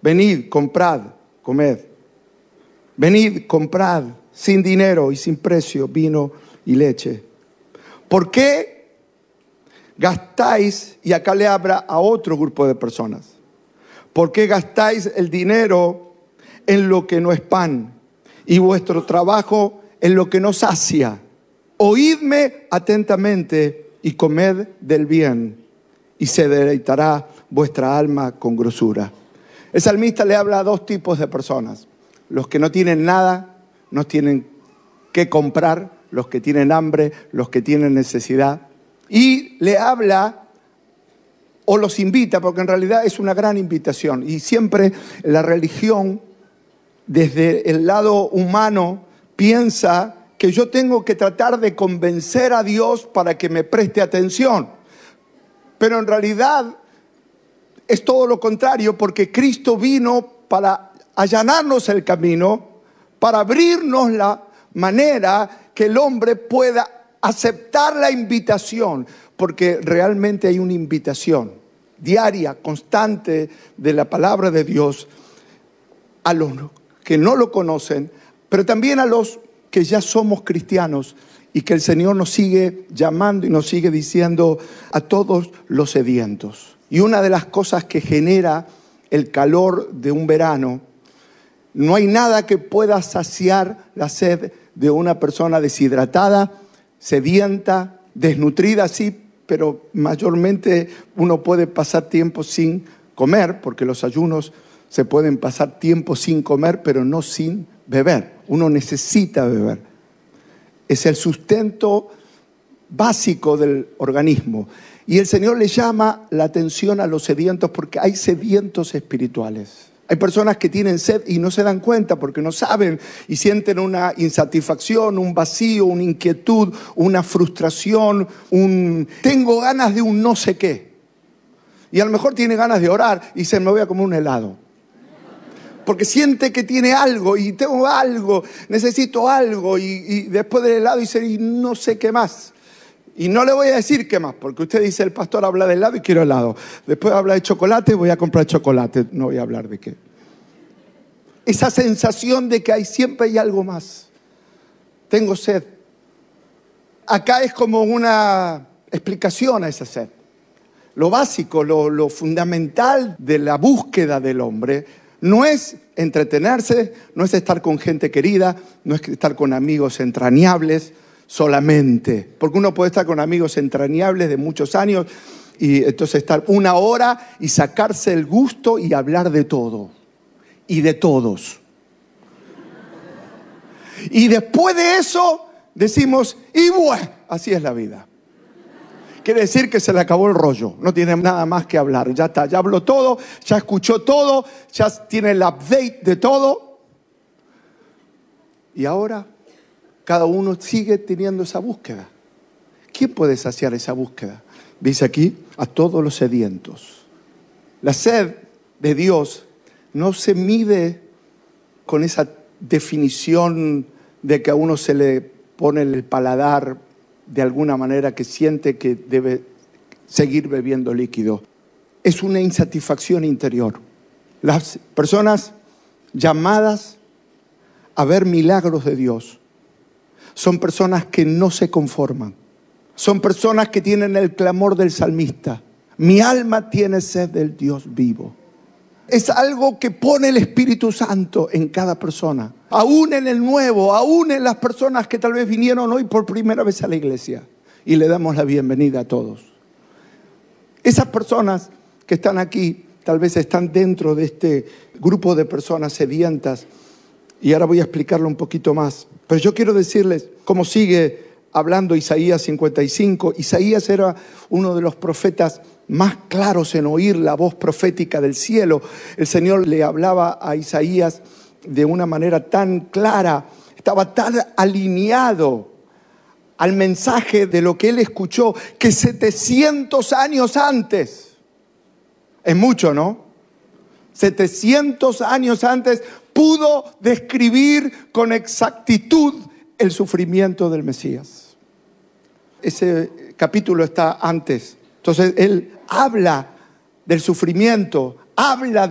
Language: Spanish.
Venid, comprad, comed. Venid, comprad, sin dinero y sin precio, vino y leche. ¿Por qué gastáis? Y acá le habla a otro grupo de personas. ¿Por qué gastáis el dinero en lo que no es pan y vuestro trabajo en lo que no sacia? Oídme atentamente y comed del bien, y se deleitará vuestra alma con grosura. El salmista le habla a dos tipos de personas: los que no tienen nada, no tienen qué comprar, los que tienen hambre, los que tienen necesidad. Y le habla o los invita, porque en realidad es una gran invitación. Y siempre la religión, desde el lado humano, piensa que yo tengo que tratar de convencer a Dios para que me preste atención. Pero en realidad es todo lo contrario, porque Cristo vino para allanarnos el camino, para abrirnos la manera que el hombre pueda aceptar la invitación, porque realmente hay una invitación diaria, constante de la palabra de Dios a los que no lo conocen, pero también a los que ya somos cristianos y que el Señor nos sigue llamando y nos sigue diciendo a todos los sedientos. Y una de las cosas que genera el calor de un verano, no hay nada que pueda saciar la sed de una persona deshidratada, sedienta, desnutrida, sí, pero mayormente uno puede pasar tiempo sin comer, porque los ayunos se pueden pasar tiempo sin comer, pero no sin beber. Uno necesita beber. Es el sustento básico del organismo. Y el Señor le llama la atención a los sedientos, porque hay sedientos espirituales. Hay personas que tienen sed y no se dan cuenta porque no saben y sienten una insatisfacción, un vacío, una inquietud, una frustración, tengo ganas de un no sé qué. Y a lo mejor tiene ganas de orar y se me voy a comer un helado. Porque siente que tiene algo y tengo algo, necesito algo, y después del helado dice, y no sé qué más. Y no le voy a decir qué más, porque usted dice, el pastor habla de helado y quiero helado. Después habla de chocolate, voy a comprar chocolate. No voy a hablar de qué. Esa sensación de que siempre hay algo más. Tengo sed. Acá es como una explicación a esa sed. Lo básico, lo fundamental de la búsqueda del hombre no es entretenerse, no es estar con gente querida, no es estar con amigos entrañables solamente. Porque uno puede estar con amigos entrañables de muchos años y entonces estar una hora y sacarse el gusto y hablar de todo y de todos. Y después de eso decimos, y bueno, así es la vida. Quiere decir que se le acabó el rollo, no tiene nada más que hablar, ya está, ya habló todo, ya escuchó todo, ya tiene el update de todo. Y ahora cada uno sigue teniendo esa búsqueda. ¿Quién puede saciar esa búsqueda? Dice aquí, a todos los sedientos. La sed de Dios no se mide con esa definición de que a uno se le pone el paladar de alguna manera que siente que debe seguir bebiendo líquido. Es una insatisfacción interior. Las personas llamadas a ver milagros de Dios son personas que no se conforman. Son personas que tienen el clamor del salmista. Mi alma tiene sed del Dios vivo. Es algo que pone el Espíritu Santo en cada persona. Aún en el nuevo, aún en las personas que tal vez vinieron hoy por primera vez a la iglesia. Y le damos la bienvenida a todos. Esas personas que están aquí, tal vez están dentro de este grupo de personas sedientas. Y ahora voy a explicarlo un poquito más. Pero yo quiero decirles cómo sigue hablando Isaías 55. Isaías era uno de los profetas más claros en oír la voz profética del cielo. El Señor le hablaba a Isaías de una manera tan clara, estaba tan alineado al mensaje de lo que él escuchó, que 700 años antes, es mucho, ¿no? 700 años antes pudo describir con exactitud el sufrimiento del Mesías. Ese capítulo está antes. Entonces él habla del sufrimiento, habla